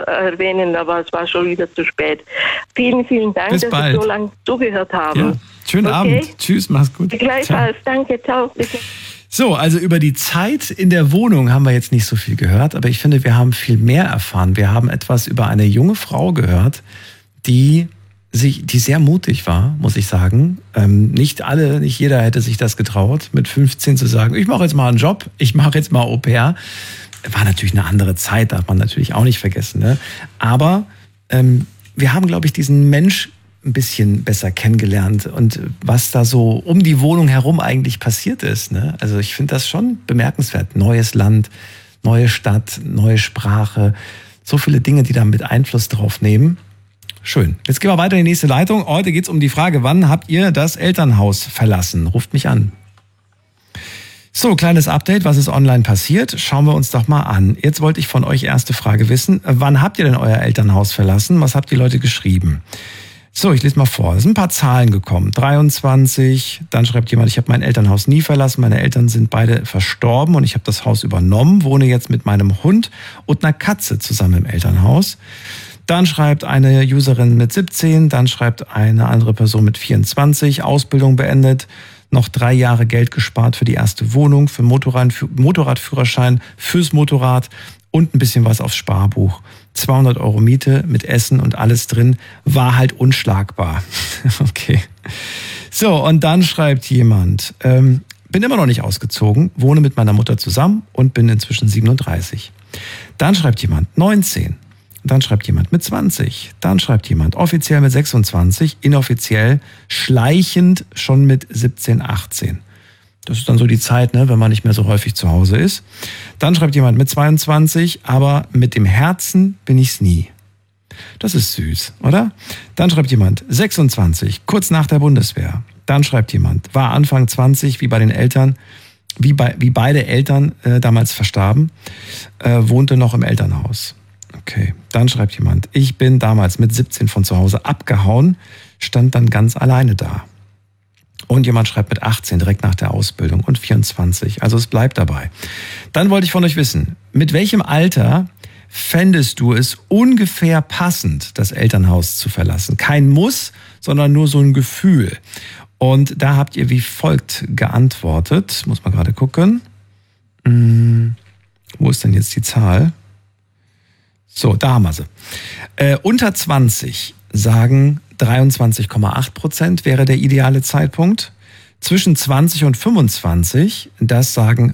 erwähnen, aber es war schon wieder zu spät. Vielen, vielen Dank, dass Sie so lange zugehört haben. Ja. Schönen Abend. Tschüss, mach's gut. Gleichfalls. Danke, ciao. Bitte. So, also über die Zeit in der Wohnung haben wir jetzt nicht so viel gehört, aber ich finde, wir haben viel mehr erfahren. Wir haben etwas über eine junge Frau gehört, die sehr mutig war, muss ich sagen. Nicht jeder hätte sich das getraut, mit 15 zu sagen, ich mache jetzt mal einen Job, ich mache jetzt mal Au pair. War natürlich eine andere Zeit, darf man natürlich auch nicht vergessen. Ne? Aber wir haben, glaube ich, diesen Mensch ein bisschen besser kennengelernt und was da so um die Wohnung herum eigentlich passiert ist. Ne? Also ich finde das schon bemerkenswert. Neues Land, neue Stadt, neue Sprache, so viele Dinge, die da mit Einfluss drauf nehmen. Schön. Jetzt gehen wir weiter in die nächste Leitung. Heute geht es um die Frage, wann habt ihr das Elternhaus verlassen? Ruft mich an. So, kleines Update, was ist online passiert? Schauen wir uns doch mal an. Jetzt wollte ich von euch erste Frage wissen. Wann habt ihr denn euer Elternhaus verlassen? Was habt die Leute geschrieben? So, ich lese mal vor. Es sind ein paar Zahlen gekommen. 23, dann schreibt jemand, ich habe mein Elternhaus nie verlassen. Meine Eltern sind beide verstorben und ich habe das Haus übernommen, wohne jetzt mit meinem Hund und einer Katze zusammen im Elternhaus. Dann schreibt eine Userin mit 17, dann schreibt eine andere Person mit 24, Ausbildung beendet, noch 3 Jahre Geld gespart für die erste Wohnung, für Motorradführerschein, fürs Motorrad und ein bisschen was aufs Sparbuch. 200 € Miete mit Essen und alles drin, war halt unschlagbar. Okay. So, und dann schreibt jemand, bin immer noch nicht ausgezogen, wohne mit meiner Mutter zusammen und bin inzwischen 37. Dann schreibt jemand 19. Dann schreibt jemand mit 20. Dann schreibt jemand offiziell mit 26, inoffiziell schleichend schon mit 17, 18. Das ist dann so die Zeit, ne, wenn man nicht mehr so häufig zu Hause ist. Dann schreibt jemand mit 22, aber mit dem Herzen bin ich's nie. Das ist süß, oder? Dann schreibt jemand 26, kurz nach der Bundeswehr. Dann schreibt jemand, war Anfang 20, wie bei den Eltern, wie beide Eltern damals verstarben, wohnte noch im Elternhaus. Okay, dann schreibt jemand, ich bin damals mit 17 von zu Hause abgehauen, stand dann ganz alleine da. Und jemand schreibt mit 18 direkt nach der Ausbildung und 24. Also es bleibt dabei. Dann wollte ich von euch wissen, mit welchem Alter fändest du es ungefähr passend, das Elternhaus zu verlassen? Kein Muss, sondern nur so ein Gefühl. Und da habt ihr wie folgt geantwortet. Muss mal gerade gucken. Wo ist denn jetzt die Zahl? So, da haben wir sie. Unter 20 sagen 23,8% wäre der ideale Zeitpunkt. Zwischen 20 und 25, das sagen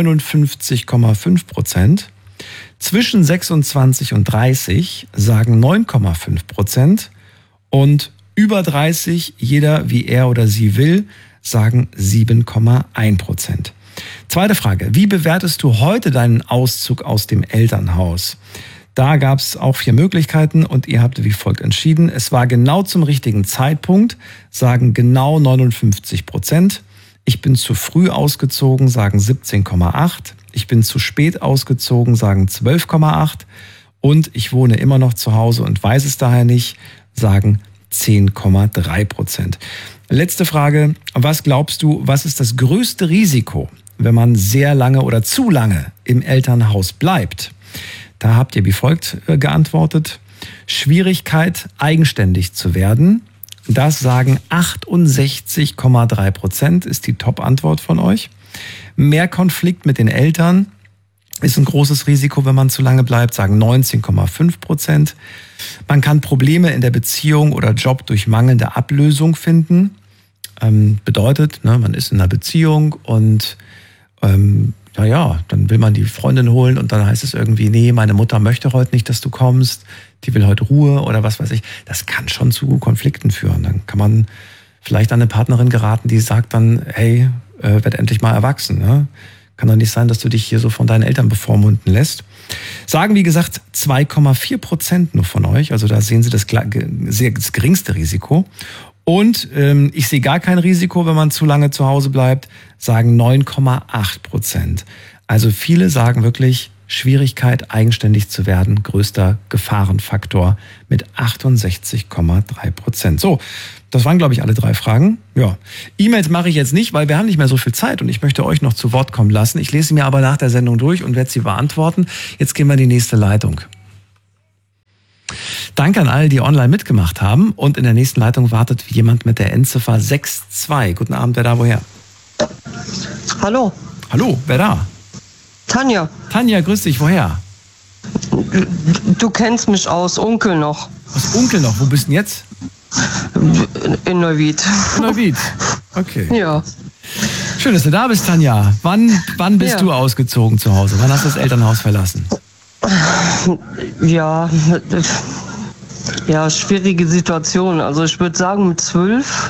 59,5%. Zwischen 26 und 30 sagen 9,5%. Und über 30, jeder wie er oder sie will, sagen 7,1%. Zweite Frage, wie bewertest du heute deinen Auszug aus dem Elternhaus? Da gab es auch 4 Möglichkeiten und ihr habt wie folgt entschieden. Es war genau zum richtigen Zeitpunkt, sagen genau 59%. Ich bin zu früh ausgezogen, sagen 17,8%. Ich bin zu spät ausgezogen, sagen 12,8%. Und ich wohne immer noch zu Hause und weiß es daher nicht, sagen 10,3%. Letzte Frage, was glaubst du, was ist das größte Risiko, wenn man sehr lange oder zu lange im Elternhaus bleibt? Da habt ihr wie folgt geantwortet. Schwierigkeit, eigenständig zu werden. Das sagen 68,3%, ist die Top-Antwort von euch. Mehr Konflikt mit den Eltern ist ein großes Risiko, wenn man zu lange bleibt, sagen 19,5%. Man kann Probleme in der Beziehung oder Job durch mangelnde Ablösung finden. Bedeutet, ne, man ist in einer Beziehung und dann will man die Freundin holen und dann heißt es irgendwie, nee, meine Mutter möchte heute nicht, dass du kommst, die will heute Ruhe oder was weiß ich. Das kann schon zu Konflikten führen. Dann kann man vielleicht an eine Partnerin geraten, die sagt dann, hey, werd endlich mal erwachsen. Ne? Kann doch nicht sein, dass du dich hier so von deinen Eltern bevormunden lässt. Sagen, wie gesagt, 2,4% nur von euch. Also da sehen Sie das geringste Risiko. Und ich sehe gar kein Risiko, wenn man zu lange zu Hause bleibt, sagen 9,8%. Also viele sagen wirklich, Schwierigkeit, eigenständig zu werden, größter Gefahrenfaktor mit 68,3%. So, das waren, glaube ich, alle 3 Fragen. Ja, E-Mails mache ich jetzt nicht, weil wir haben nicht mehr so viel Zeit und ich möchte euch noch zu Wort kommen lassen. Ich lese sie mir aber nach der Sendung durch und werde sie beantworten. Jetzt gehen wir in die nächste Leitung. Danke an alle, die online mitgemacht haben. Und in der nächsten Leitung wartet jemand mit der Endziffer 62. Guten Abend, wer da, woher? Hallo. Hallo, wer da? Tanja. Tanja, grüß dich, woher? Du kennst mich aus Unkel noch. Aus Unkel noch, wo bist du denn jetzt? In Neuwied. In Neuwied, okay. Ja. Schön, dass du da bist, Tanja. Wann bist du ausgezogen zu Hause? Wann hast du das Elternhaus verlassen? Ja, schwierige Situation. Also ich würde sagen mit 12.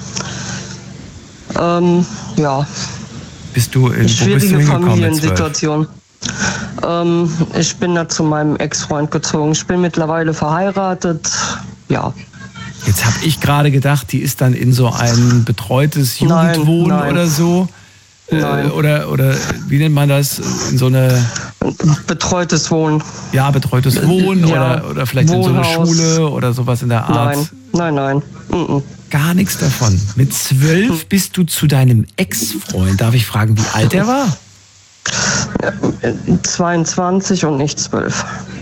Bist du in schwierige Familiensituation. Ich bin da zu meinem Ex-Freund gezogen. Ich bin mittlerweile verheiratet. Ja. Jetzt habe ich gerade gedacht, die ist dann in so ein betreutes Jugendwohnen oder so. Nein. Oder wie nennt man das? In so eine... Betreutes Wohnen. Ja, betreutes Wohnen oder vielleicht Wohnhaus. In so eine Schule oder sowas in der Art. Nein. Gar nichts davon. Mit 12 bist du zu deinem Ex-Freund. Darf ich fragen, wie alt er war? 22 und nicht 12.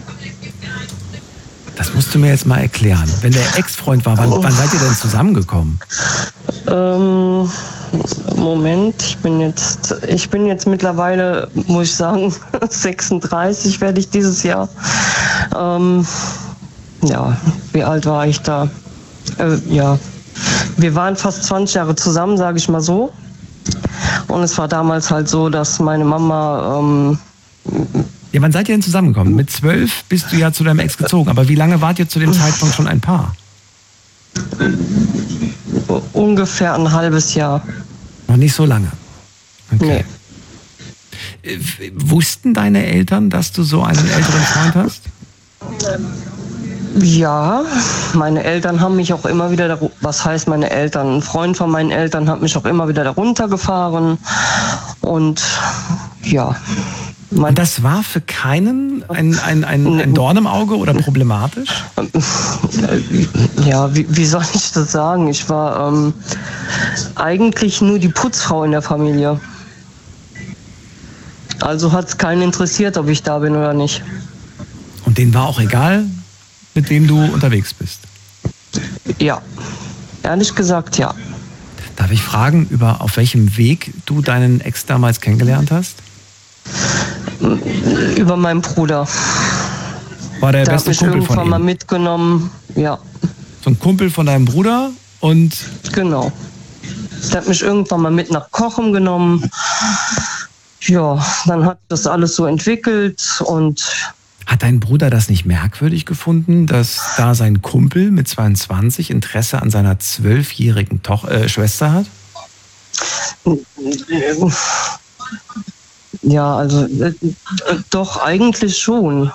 Das musst du mir jetzt mal erklären. Wenn der Ex-Freund war, wann seid ihr denn zusammengekommen? Moment, ich bin jetzt mittlerweile, muss ich sagen, 36 werde ich dieses Jahr. Wie alt war ich da? Wir waren fast 20 Jahre zusammen, sage ich mal so. Und es war damals halt so, dass meine Mama... Ja, wann seid ihr denn zusammengekommen? Mit 12 bist du ja zu deinem Ex gezogen. Aber wie lange wart ihr zu dem Zeitpunkt schon ein Paar? Ungefähr ein halbes Jahr. Noch nicht so lange? Okay. Nee. Wussten deine Eltern, dass du so einen älteren Freund hast? Ja, meine Eltern haben mich auch immer wieder, was heißt meine Eltern? Ein Freund von meinen Eltern hat mich auch immer wieder darunter gefahren. Und ja... Und das war für keinen ein Dorn im Auge oder problematisch? Ja, wie soll ich das sagen? Ich war eigentlich nur die Putzfrau in der Familie. Also hat es keinen interessiert, ob ich da bin oder nicht. Und denen war auch egal, mit wem du unterwegs bist? Ja, ehrlich gesagt ja. Darf ich fragen, auf welchem Weg du deinen Ex damals kennengelernt hast? Über meinen Bruder. War der beste Kumpel von ihm? Der hat mich irgendwann mal mitgenommen, ja. So ein Kumpel von deinem Bruder und... Genau. Der hat mich irgendwann mal mit nach Cochem genommen. Ja, dann hat das alles so entwickelt und... Hat dein Bruder das nicht merkwürdig gefunden, dass da sein Kumpel mit 22 Interesse an seiner 12-jährigen Schwester hat? Ja, also doch eigentlich schon.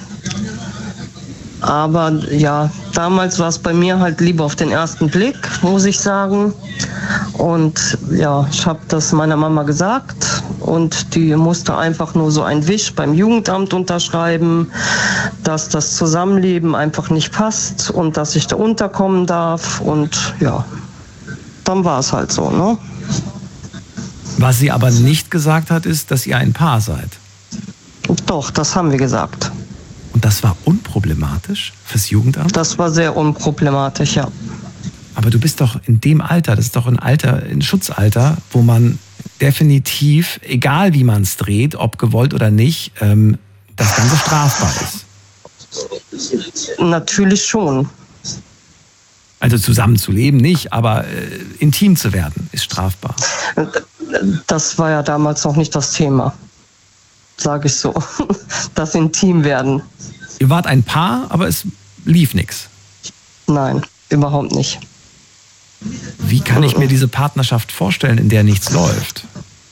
Aber ja, damals war es bei mir halt lieber auf den ersten Blick, muss ich sagen. Und ja, ich habe das meiner Mama gesagt und die musste einfach nur so einen Wisch beim Jugendamt unterschreiben, dass das Zusammenleben einfach nicht passt und dass ich da unterkommen darf. Und ja, dann war es halt so, ne? Was sie aber nicht gesagt hat, ist, dass ihr ein Paar seid. Doch, das haben wir gesagt. Und das war unproblematisch fürs Jugendamt? Das war sehr unproblematisch, ja. Aber du bist doch in dem Alter, das ist doch ein Schutzalter, wo man definitiv, egal wie man es dreht, ob gewollt oder nicht, das Ganze strafbar ist. Natürlich schon. Also zusammenzuleben nicht, aber intim zu werden ist strafbar. Das war ja damals noch nicht das Thema, sage ich so. Das intim werden. Ihr wart ein Paar, aber es lief nichts. Nein, überhaupt nicht. Wie kann ich mir diese Partnerschaft vorstellen, in der nichts läuft?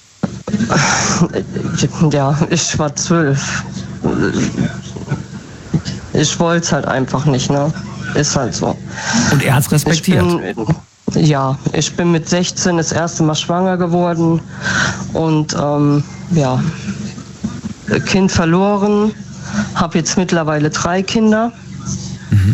Ja, ich war 12. Ich wollte es halt einfach nicht, ne? Ist halt so. Und er hat es respektiert? Ich bin mit 16 das erste Mal schwanger geworden und Kind verloren, habe jetzt mittlerweile 3 Kinder. Mhm.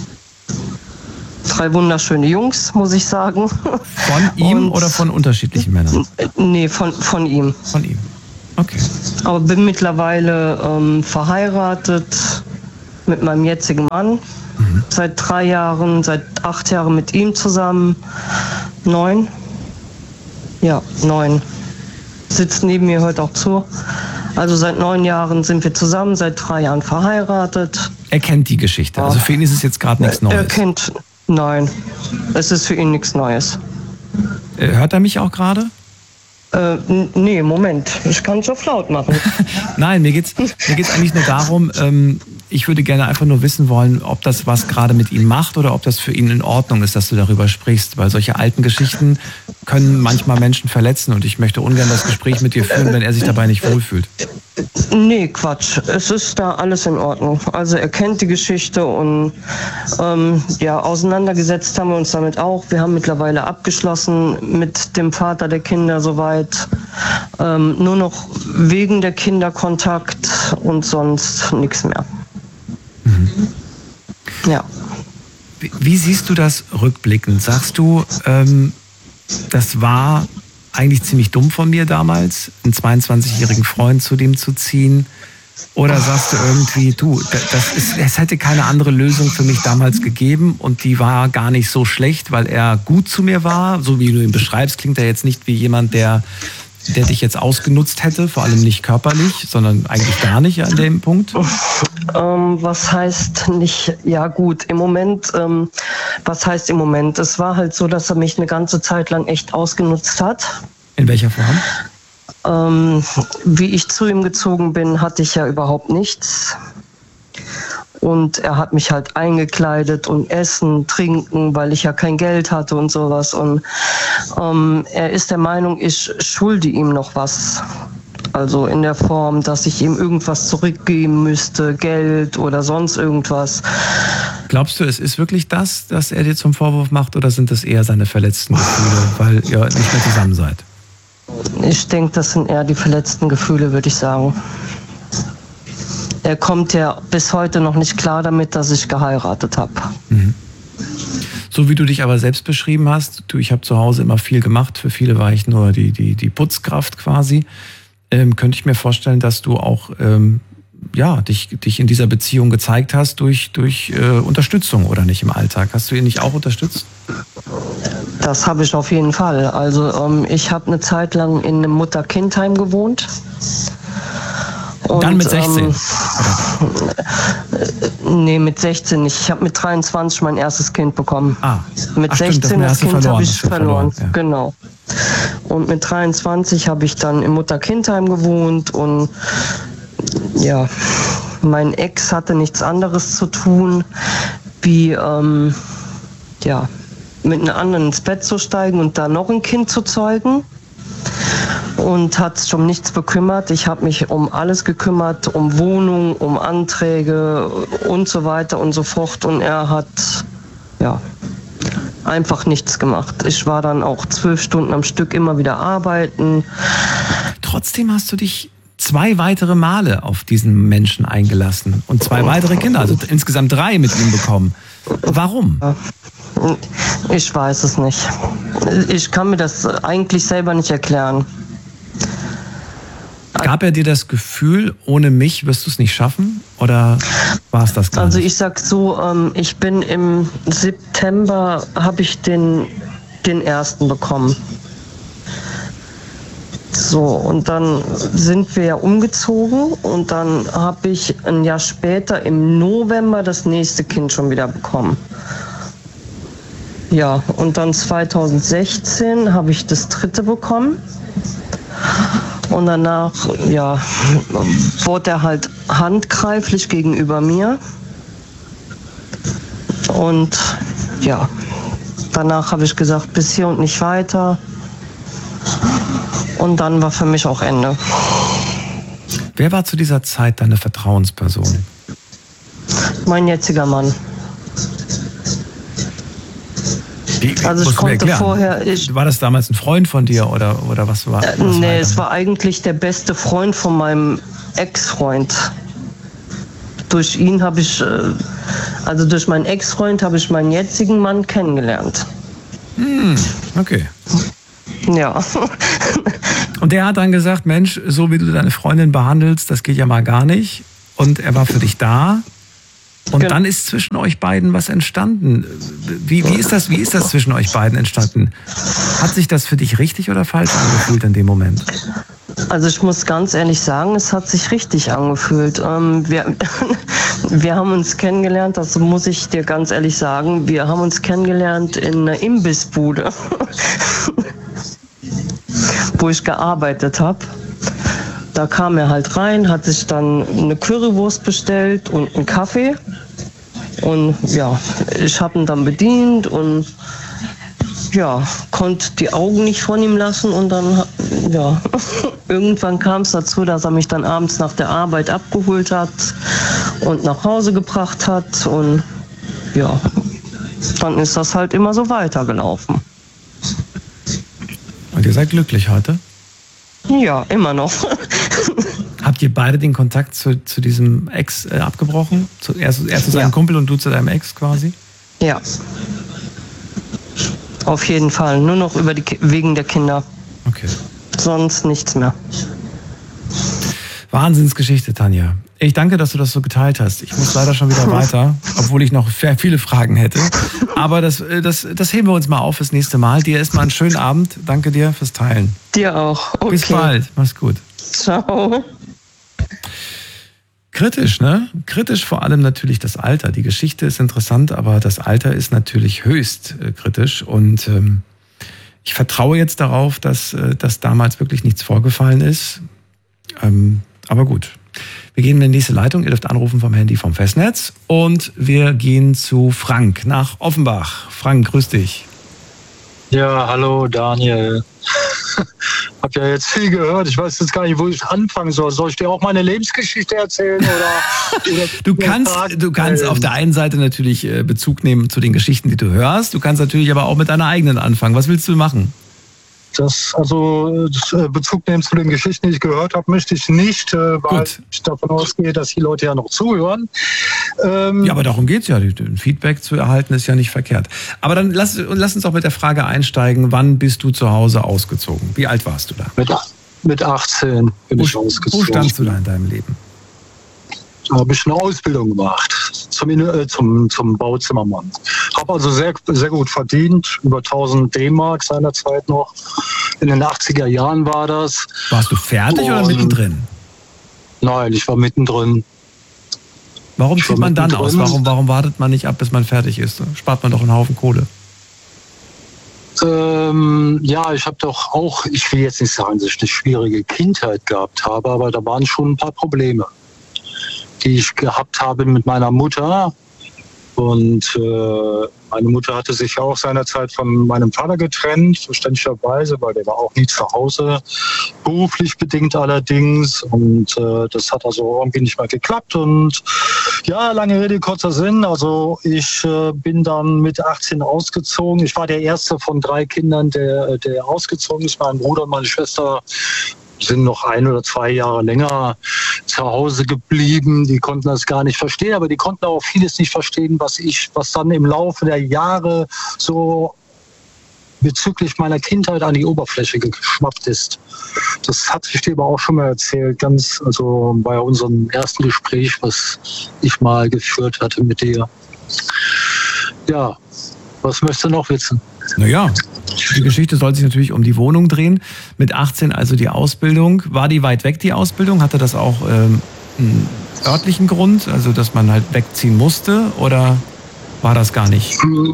3 wunderschöne Jungs, muss ich sagen. Von ihm oder von unterschiedlichen Männern? Nee, von ihm. Von ihm, okay. Aber bin mittlerweile verheiratet mit meinem jetzigen Mann. Seit 3 Jahren, seit 8 Jahren mit ihm zusammen. 9. Ja, 9. Sitzt neben mir, hört auch zu. Also seit 9 Jahren sind wir zusammen, seit 3 Jahren verheiratet. Er kennt die Geschichte, also für ihn ist es jetzt gerade nichts Neues. Nein, es ist für ihn nichts Neues. Hört er mich auch gerade? Nee, Moment, ich kann es auf laut machen. Nein, mir geht's eigentlich nur darum, ich würde gerne einfach nur wissen wollen, ob das was gerade mit ihm macht oder ob das für ihn in Ordnung ist, dass du darüber sprichst. Weil solche alten Geschichten können manchmal Menschen verletzen und ich möchte ungern das Gespräch mit dir führen, wenn er sich dabei nicht wohlfühlt. Nee, Quatsch. Es ist da alles in Ordnung. Also er kennt die Geschichte und auseinandergesetzt haben wir uns damit auch. Wir haben mittlerweile abgeschlossen mit dem Vater der Kinder soweit. Nur noch wegen der Kinder Kontakt und sonst nichts mehr. Ja. Wie siehst du das rückblickend? Sagst du, das war eigentlich ziemlich dumm von mir damals, einen 22-jährigen Freund zu dem zu ziehen? Oder sagst du irgendwie, es hätte keine andere Lösung für mich damals gegeben und die war gar nicht so schlecht, weil er gut zu mir war? So wie du ihn beschreibst, klingt er jetzt nicht wie jemand, der dich jetzt ausgenutzt hätte, vor allem nicht körperlich, sondern eigentlich gar nicht an dem Punkt? Was heißt nicht, ja gut, im Moment, was heißt im Moment? Es war halt so, dass er mich eine ganze Zeit lang echt ausgenutzt hat. In welcher Form? Wie ich zu ihm gezogen bin, hatte ich ja überhaupt nichts. Und er hat mich halt eingekleidet und essen, trinken, weil ich ja kein Geld hatte und sowas. Und er ist der Meinung, ich schulde ihm noch was. Also in der Form, dass ich ihm irgendwas zurückgeben müsste, Geld oder sonst irgendwas. Glaubst du, es ist wirklich das, dass er dir zum Vorwurf macht, oder sind das eher seine verletzten Gefühle, weil ihr nicht mehr zusammen seid? Ich denke, das sind eher die verletzten Gefühle, würde ich sagen. Er kommt ja bis heute noch nicht klar damit, dass ich geheiratet habe. Mhm. So wie du dich aber selbst beschrieben hast, ich habe zu Hause immer viel gemacht, für viele war ich nur die Putzkraft quasi, könnte ich mir vorstellen, dass du auch dich in dieser Beziehung gezeigt hast durch Unterstützung, oder nicht, im Alltag? Hast du ihn nicht auch unterstützt? Das habe ich auf jeden Fall. Also ich habe eine Zeit lang in einem Mutter-Kind-Heim gewohnt. Und, dann mit 16? Nee, mit 16 nicht. Ich habe mit 23 mein erstes Kind bekommen. Mit 16 stimmt, das Kind habe ich verloren. Ja. Genau. Und mit 23 habe ich dann im Mutter-Kind-Heim gewohnt und ja, mein Ex hatte nichts anderes zu tun, wie mit einer anderen ins Bett zu steigen und da noch ein Kind zu zeugen. Und hat sich um nichts bekümmert. Ich habe mich um alles gekümmert, um Wohnung, um Anträge und so weiter und so fort. Und er hat einfach nichts gemacht. Ich war dann auch 12 Stunden am Stück immer wieder arbeiten. Trotzdem hast du dich 2 weitere Male auf diesen Menschen eingelassen und 2 weitere Kinder, also insgesamt 3 mit ihm bekommen. Warum? Ich weiß es nicht. Ich kann mir das eigentlich selber nicht erklären. Gab er dir das Gefühl, ohne mich wirst du es nicht schaffen? Oder war es das gar nicht? Also ich sag so, ich bin im September, habe ich den ersten bekommen. So, und dann sind wir ja umgezogen und dann habe ich ein Jahr später im November das nächste Kind schon wieder bekommen. Ja, und dann 2016 habe ich das 3. bekommen. Und danach, wurde er halt handgreiflich gegenüber mir. Und danach habe ich gesagt, bis hier und nicht weiter. Und dann war für mich auch Ende. Wer war zu dieser Zeit deine Vertrauensperson? Mein jetziger Mann. Also ich konnte vorher... War das damals ein Freund von dir oder was war? Nee, es war eigentlich der beste Freund von meinem Ex-Freund. Durch ihn habe ich, durch meinen Ex-Freund habe ich meinen jetzigen Mann kennengelernt. Okay. Ja. Und der hat dann gesagt, Mensch, so wie du deine Freundin behandelst, das geht ja mal gar nicht. Und er war für dich da. Und dann ist zwischen euch beiden was entstanden. Wie ist das zwischen euch beiden entstanden? Hat sich das für dich richtig oder falsch angefühlt in dem Moment? Also ich muss ganz ehrlich sagen, es hat sich richtig angefühlt. Wir haben uns kennengelernt, das muss ich dir ganz ehrlich sagen, wir haben uns kennengelernt in einer Imbissbude, wo ich gearbeitet habe. Da kam er halt rein, hat sich dann eine Currywurst bestellt und einen Kaffee. Und ja, ich habe ihn dann bedient und ja, konnte die Augen nicht von ihm lassen. Und dann, ja, irgendwann kam es dazu, dass er mich dann abends nach der Arbeit abgeholt hat und nach Hause gebracht hat. Und ja, dann ist das halt immer so weitergelaufen. Und ihr seid glücklich heute? Ja, immer noch. Habt ihr beide den Kontakt zu diesem Ex abgebrochen? Er zu seinem Kumpel und du zu deinem Ex quasi? Ja. Auf jeden Fall. Nur noch wegen der Kinder. Okay. Sonst nichts mehr. Wahnsinnsgeschichte, Tanja. Ich danke, dass du das so geteilt hast. Ich muss leider schon wieder weiter, obwohl ich noch viele Fragen hätte. Aber das heben wir uns mal auf fürs nächste Mal. Dir erstmal einen schönen Abend. Danke dir fürs Teilen. Dir auch. Okay. Bis bald. Mach's gut. Ciao. Kritisch, ne? Kritisch vor allem natürlich das Alter. Die Geschichte ist interessant, aber das Alter ist natürlich höchst kritisch. Und ich vertraue jetzt darauf, dass damals wirklich nichts vorgefallen ist. Aber gut. Wir gehen in die nächste Leitung. Ihr dürft anrufen vom Handy vom Festnetz. Und wir gehen zu Frank nach Offenbach. Frank, grüß dich. Ja, hallo Daniel. Hab ja jetzt viel gehört. Ich weiß jetzt gar nicht, wo ich anfangen soll. Soll ich dir auch meine Lebensgeschichte erzählen? Oder Du kannst auf der einen Seite natürlich Bezug nehmen zu den Geschichten, die du hörst. Du kannst natürlich aber auch mit deiner eigenen anfangen. Was willst du machen? Bezug nehmen zu den Geschichten, die ich gehört habe, möchte ich nicht, weil ich davon ausgehe, dass die Leute ja noch zuhören. Ja, aber darum geht's ja. Ein Feedback zu erhalten ist ja nicht verkehrt. Aber dann lass uns auch mit der Frage einsteigen, wann bist du zu Hause ausgezogen? Wie alt warst du da? Mit 18 bin ich ausgezogen. Wo standst du da in deinem Leben? Da habe ich eine Ausbildung gemacht zum Bauzimmermann. Habe also sehr, sehr gut verdient, über 1000 D-Mark seinerzeit noch. In den 80er Jahren war das. Warst du fertig oder mittendrin? Nein, ich war mittendrin. Warum zieht man dann aus? Warum wartet man nicht ab, bis man fertig ist? Spart man doch einen Haufen Kohle. Ja, ich habe doch auch, ich will jetzt nicht sagen, dass ich eine schwierige Kindheit gehabt habe, aber da waren schon ein paar Probleme, die ich gehabt habe mit meiner Mutter. Und meine Mutter hatte sich auch seinerzeit von meinem Vater getrennt, verständlicherweise, weil der war auch nie zu Hause, beruflich bedingt allerdings. Und das hat also irgendwie nicht mehr geklappt. Und ja, lange Rede, kurzer Sinn. Also ich bin dann mit 18 ausgezogen. Ich war der erste von 3 Kindern, der ausgezogen ist. Mein Bruder und meine Schwester sind noch 1 oder 2 Jahre länger zu Hause geblieben. Die konnten das gar nicht verstehen, aber die konnten auch vieles nicht verstehen, was dann im Laufe der Jahre so bezüglich meiner Kindheit an die Oberfläche geschwappt ist. Das hatte ich dir aber auch schon mal erzählt, also bei unserem ersten Gespräch, was ich mal geführt hatte mit dir. Ja, was möchtest du noch wissen? Naja, die Geschichte soll sich natürlich um die Wohnung drehen. Mit 18 also die Ausbildung. War die weit weg, die Ausbildung? Hatte das auch einen örtlichen Grund, also dass man halt wegziehen musste? Oder war das gar nicht?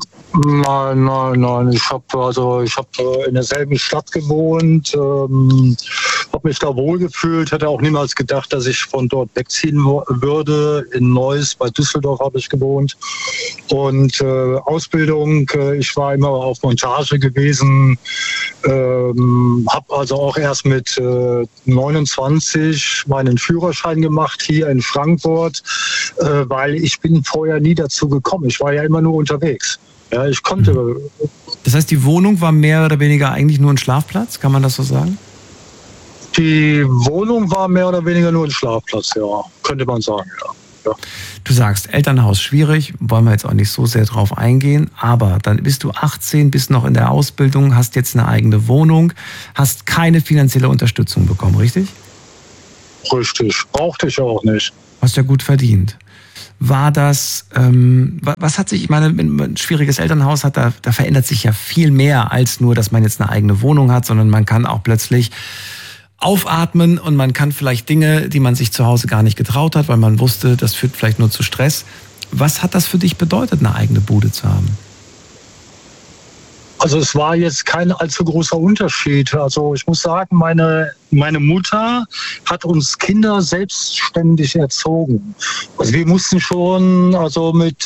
Nein. Ich habe in derselben Stadt gewohnt, habe mich da wohlgefühlt, hätte auch niemals gedacht, dass ich von dort wegziehen würde. In Neuss, bei Düsseldorf habe ich gewohnt. Und Ausbildung, ich war immer auf Montage gewesen, habe also auch erst mit 29 meinen Führerschein gemacht hier in Frankfurt, weil ich bin vorher nie dazu gekommen. Ich war ja immer nur unterwegs. Ja, ich konnte. Das heißt, die Wohnung war mehr oder weniger eigentlich nur ein Schlafplatz? Kann man das so sagen? Die Wohnung war mehr oder weniger nur ein Schlafplatz, ja. Könnte man sagen, ja. Du sagst, Elternhaus schwierig, wollen wir jetzt auch nicht so sehr drauf eingehen, aber dann bist du 18, bist noch in der Ausbildung, hast jetzt eine eigene Wohnung, hast keine finanzielle Unterstützung bekommen, richtig? Richtig, brauchte ich auch nicht. Hast ja gut verdient. war das, was hat sich, ich meine, ein schwieriges Elternhaus hat, da verändert sich ja viel mehr als nur, dass man jetzt eine eigene Wohnung hat, sondern man kann auch plötzlich aufatmen und man kann vielleicht Dinge, die man sich zu Hause gar nicht getraut hat, weil man wusste, das führt vielleicht nur zu Stress. Was hat das für dich bedeutet, eine eigene Bude zu haben? Also es war jetzt kein allzu großer Unterschied. Also ich muss sagen, meine Mutter hat uns Kinder selbstständig erzogen. Also wir mussten schon, also mit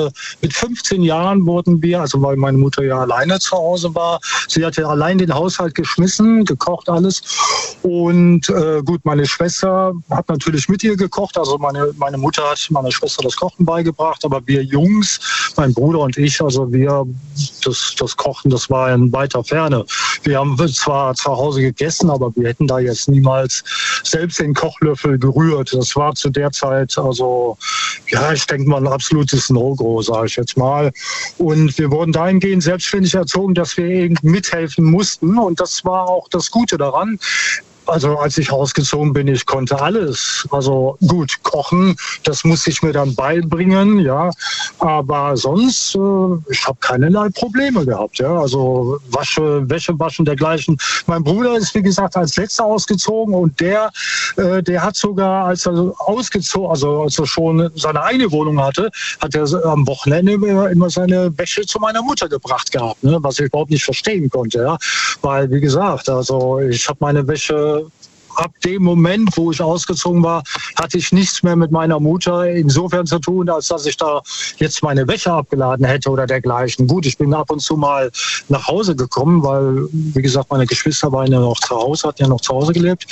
15 Jahren wurden wir, also weil meine Mutter ja alleine zu Hause war, sie hatte allein den Haushalt geschmissen, gekocht alles. Und gut, meine Schwester hat natürlich mit ihr gekocht. Also meine Mutter hat meiner Schwester das Kochen beigebracht, aber wir Jungs, mein Bruder und ich, also wir, das Kochen, das war in weiter Ferne. Wir haben zwar zu Hause gegessen, aber wir hätten da jetzt niemals selbst den Kochlöffel gerührt. Das war zu der Zeit, also ja, ich denke mal ein absolutes No-Go, sage ich jetzt mal. Und wir wurden dahingehend selbstständig erzogen, dass wir eben mithelfen mussten. Und das war auch das Gute daran. Also als ich ausgezogen bin, ich konnte alles. Also gut, kochen, das musste ich mir dann beibringen, ja. Aber sonst, ich habe keinerlei Probleme gehabt, ja. Also Wäsche waschen, dergleichen. Mein Bruder ist, wie gesagt, als Letzter ausgezogen und der hat sogar, als er ausgezogen, also als er schon seine eigene Wohnung hatte, hat er am Wochenende immer seine Wäsche zu meiner Mutter gebracht gehabt, ne? Was ich überhaupt nicht verstehen konnte, ja. Weil, wie gesagt, also ich habe meine Wäsche ab dem Moment, wo ich ausgezogen war, hatte ich nichts mehr mit meiner Mutter insofern zu tun, als dass ich da jetzt meine Wäsche abgeladen hätte oder dergleichen. Gut, ich bin ab und zu mal nach Hause gekommen, weil, wie gesagt, meine Geschwister waren ja noch zu Hause, hatten ja noch zu Hause gelebt.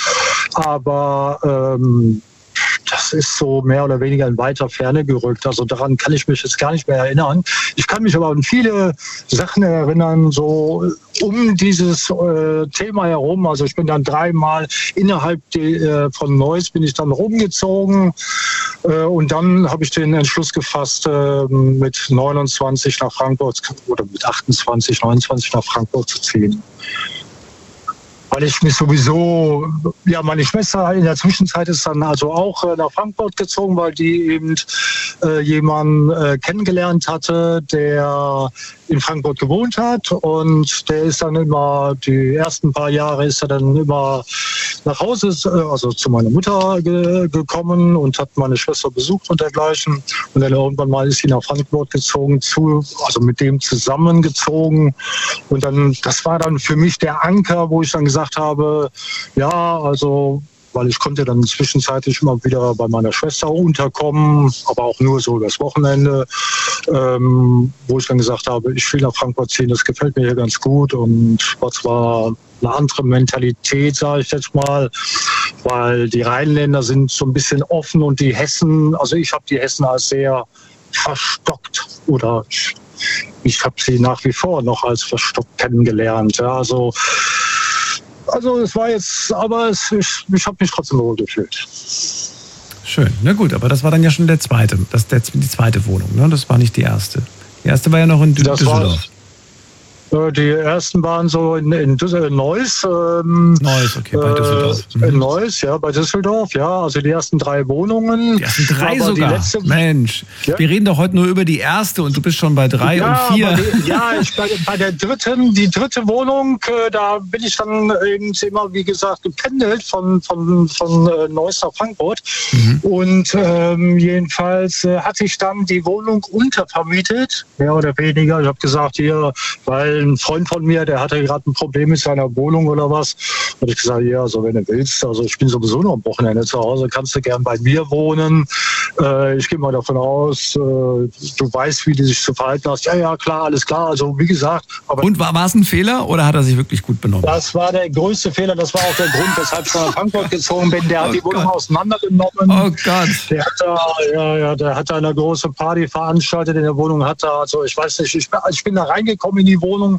Aber das ist so mehr oder weniger in weiter Ferne gerückt. Also daran kann ich mich jetzt gar nicht mehr erinnern. Ich kann mich aber an viele Sachen erinnern, so um dieses Thema herum. Also ich bin dann 3-mal innerhalb von Neuss bin ich dann rumgezogen. Und dann habe ich den Entschluss gefasst, mit 29 nach Frankfurt oder mit 28, 29 nach Frankfurt zu ziehen. Weil ich mich sowieso, ja, meine Schwester in der Zwischenzeit ist dann also auch nach Frankfurt gezogen, weil die eben jemanden kennengelernt hatte, der in Frankfurt gewohnt hat, und der ist dann immer, die ersten paar Jahre ist er dann immer nach Hause, also zu meiner Mutter gekommen und hat meine Schwester besucht und dergleichen, und dann irgendwann mal ist sie nach Frankfurt gezogen, also mit dem zusammengezogen, und dann, das war dann für mich der Anker, wo ich dann gesagt habe, ja, also, weil ich konnte dann zwischenzeitlich immer wieder bei meiner Schwester unterkommen, aber auch nur so übers Wochenende, wo ich dann gesagt habe, ich will nach Frankfurt ziehen, das gefällt mir hier ganz gut, und war zwar eine andere Mentalität, sage ich jetzt mal, weil die Rheinländer sind so ein bisschen offen und die Hessen, also ich habe die Hessen als sehr verstockt, oder ich habe sie nach wie vor noch als verstockt kennengelernt, ja, also es war jetzt, aber ich habe mich trotzdem wohl gefühlt. Schön, na gut, aber das war dann ja schon die zweite Wohnung, ne? Das war nicht die erste. Die erste war ja noch in Düsseldorf. Die ersten waren so in Neuss. Neuss, okay, bei Düsseldorf. In Neuss, ja, bei Düsseldorf, ja. Also die ersten 3 Wohnungen. Die ersten 3 sogar? Die letzte, Mensch, ja? Wir reden doch heute nur über die erste und du bist schon bei 3 ja, und 4. Bei der dritte Wohnung, da bin ich dann eben immer, wie gesagt, gependelt von Neuss nach Frankfurt. Mhm. Und jedenfalls hatte ich dann die Wohnung untervermietet, mehr oder weniger. Ich habe gesagt, hier, weil ein Freund von mir, der hatte gerade ein Problem mit seiner Wohnung oder was. Und ich gesagt, ja, also wenn du willst, also ich bin sowieso noch am Wochenende zu Hause, kannst du gern bei mir wohnen. Ich gehe mal davon aus, du weißt, wie du dich zu verhalten hast. Ja, klar, alles klar. Also wie gesagt. Aber und war es ein Fehler oder hat er sich wirklich gut benommen? Das war der größte Fehler. Das war auch der Grund, weshalb ich nach Frankfurt gezogen bin. Der hat die Wohnung auseinandergenommen. Oh Gott. Der hat da eine große Party veranstaltet in der Wohnung. Also ich weiß nicht, ich bin da reingekommen in die Wohnung.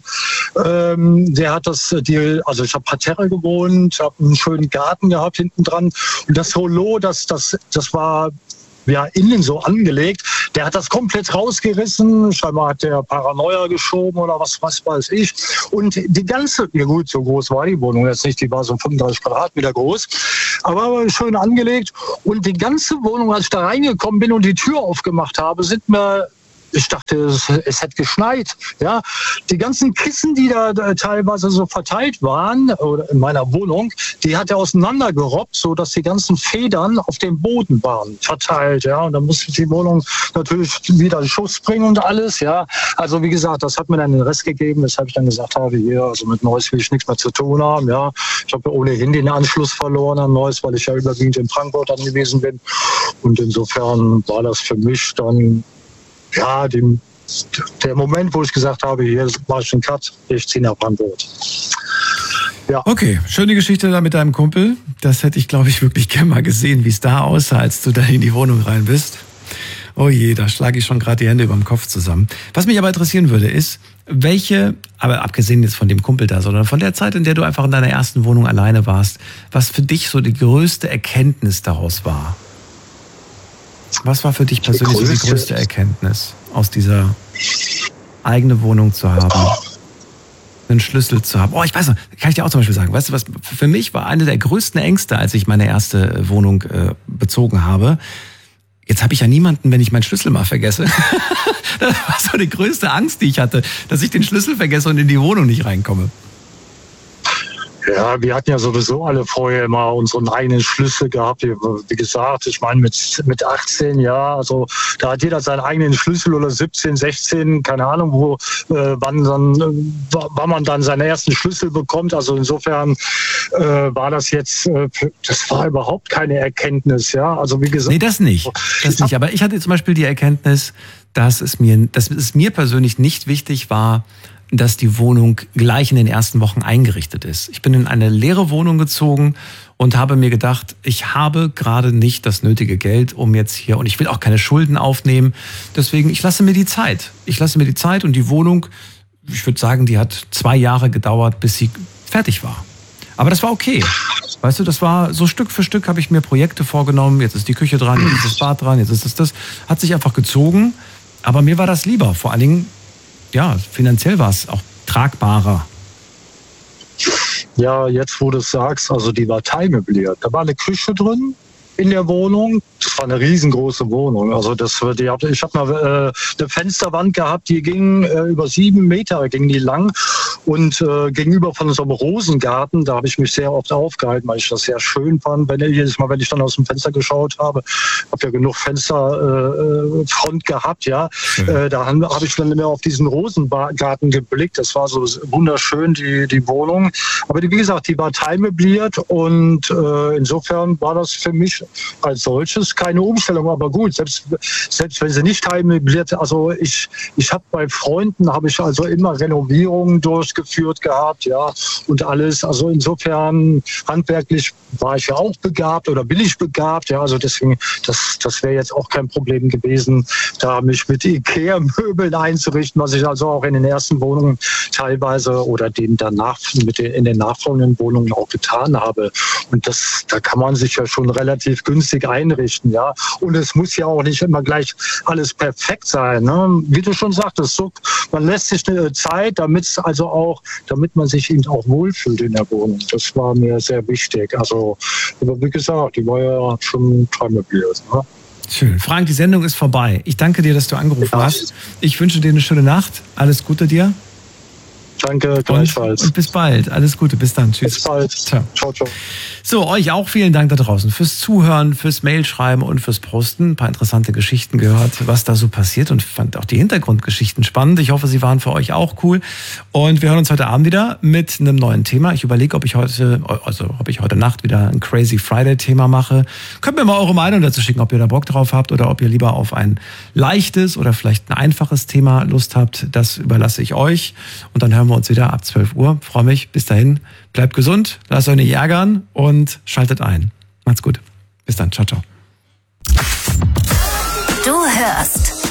Der hat also ich habe Parterre gewohnt, habe einen schönen Garten gehabt hinten dran. Und das Holo, das war ja, innen so angelegt. Der hat das komplett rausgerissen. Scheinbar hat der Paranoia geschoben oder was weiß ich. Und die ganze, ja gut, so groß war die Wohnung jetzt nicht, die war so 35 Quadratmeter groß, aber schön angelegt. Und die ganze Wohnung, als ich da reingekommen bin und die Tür aufgemacht habe, ich dachte, es hätte geschneit. Ja, die ganzen Kissen, die da teilweise so verteilt waren, oder in meiner Wohnung, die hat er auseinandergerobbt, so dass die ganzen Federn auf dem Boden waren verteilt. Ja, und dann musste die Wohnung natürlich wieder in Schuss bringen und alles. Ja, also wie gesagt, das hat mir dann den Rest gegeben, weshalb ich dann gesagt habe, hier, also mit Neuss will ich nichts mehr zu tun haben. Ja, ich habe ohnehin den Anschluss verloren an Neuss, weil ich ja überwiegend in Frankfurt angewiesen bin. Und insofern war das für mich dann ja, der Moment, wo ich gesagt habe, hier war ich ein Cut, ich ziehe nach Frankfurt. Ja. Okay, schöne Geschichte da mit deinem Kumpel. Das hätte ich, glaube ich, wirklich gerne mal gesehen, wie es da aussah, als du da in die Wohnung rein bist. Oh je, da schlage ich schon gerade die Hände über dem Kopf zusammen. Was mich aber interessieren würde, ist, aber abgesehen jetzt von dem Kumpel da, sondern von der Zeit, in der du einfach in deiner ersten Wohnung alleine warst, was für dich so die größte Erkenntnis daraus war? Was war für dich persönlich so die größte Erkenntnis, aus dieser eigenen Wohnung zu haben, einen Schlüssel zu haben? Oh, ich weiß noch, kann ich dir auch zum Beispiel sagen, weißt du was, für mich war eine der größten Ängste, als ich meine erste Wohnung bezogen habe, jetzt habe ich ja niemanden, wenn ich meinen Schlüssel mal vergesse. Das war so die größte Angst, die ich hatte, dass ich den Schlüssel vergesse und in die Wohnung nicht reinkomme. Ja, wir hatten ja sowieso alle vorher immer unseren eigenen Schlüssel gehabt. Wie gesagt, ich meine mit 18, ja, also da hat jeder seinen eigenen Schlüssel oder 17, 16, keine Ahnung, wann man dann seinen ersten Schlüssel bekommt. Also insofern war das jetzt, das war überhaupt keine Erkenntnis, ja. Also wie gesagt. Nee, das nicht. Aber ich hatte zum Beispiel die Erkenntnis, dass es mir persönlich nicht wichtig war, dass die Wohnung gleich in den ersten Wochen eingerichtet ist. Ich bin in eine leere Wohnung gezogen und habe mir gedacht, ich habe gerade nicht das nötige Geld, um jetzt hier, und ich will auch keine Schulden aufnehmen. Deswegen, ich lasse mir die Zeit. Und die Wohnung, ich würde sagen, die hat 2 Jahre gedauert, bis sie fertig war. Aber das war okay. Weißt du, das war so Stück für Stück habe ich mir Projekte vorgenommen. Jetzt ist die Küche dran, jetzt ist das Bad dran, jetzt ist das. Hat sich einfach gezogen. Aber mir war das lieber. Vor allen Dingen, ja, finanziell war es auch tragbarer. Ja, jetzt wo du es sagst, also die war teilmöbliert. Da war eine Küche drin in der Wohnung. Das war eine riesengroße Wohnung. Also ich habe mal eine Fensterwand gehabt, die ging über 7 Meter, ging die lang. Und gegenüber von so einem Rosengarten, da habe ich mich sehr oft aufgehalten, weil ich das sehr schön fand. Jedes Mal, wenn ich dann aus dem Fenster geschaut habe, habe ja genug Fensterfront gehabt, ja. Da habe ich dann immer auf diesen Rosengarten geblickt. Das war so wunderschön, die Wohnung. Aber wie gesagt, die war teilmöbliert und insofern war das für mich als solches keine Umstellung. Aber gut, selbst wenn sie nicht teilmöbliert, also ich habe bei Freunden, habe ich also immer Renovierungen durchgeführt gehabt, ja, und alles. Also insofern handwerklich war ich ja auch begabt oder bin ich begabt, ja, also deswegen, das wäre jetzt auch kein Problem gewesen, da mich mit Ikea-Möbeln einzurichten, was ich also auch in den ersten Wohnungen teilweise oder in den nachfolgenden Wohnungen auch getan habe. Und da kann man sich ja schon relativ günstig einrichten, ja. Und es muss ja auch nicht immer gleich alles perfekt sein, ne? Wie du schon sagtest, so, man lässt sich eine Zeit, damit man sich eben auch wohlfühlt in der Wohnung. Das war mir sehr wichtig. Also, aber wie gesagt, die war ja schon teilmöbliert, ne? Schön. Frank, die Sendung ist vorbei. Ich danke dir, dass du angerufen hast. Ich wünsche dir eine schöne Nacht. Alles Gute dir. Danke, gleichfalls. Und bis bald. Alles Gute. Bis dann. Tschüss. Bis bald. Ciao. Ciao, ciao. So, euch auch vielen Dank da draußen fürs Zuhören, fürs Mailschreiben und fürs Posten. Ein paar interessante Geschichten gehört, was da so passiert, und fand auch die Hintergrundgeschichten spannend. Ich hoffe, sie waren für euch auch cool. Und wir hören uns heute Abend wieder mit einem neuen Thema. Ich überlege, ob ich heute Nacht wieder ein Crazy Friday Thema mache. Könnt mir mal eure Meinung dazu schicken, ob ihr da Bock drauf habt oder ob ihr lieber auf ein leichtes oder vielleicht ein einfaches Thema Lust habt. Das überlasse ich euch. Und dann hören wir uns wieder ab 12 Uhr. Freue mich. Bis dahin. Bleibt gesund, lasst euch nicht ärgern und schaltet ein. Macht's gut. Bis dann. Ciao, ciao. Du hörst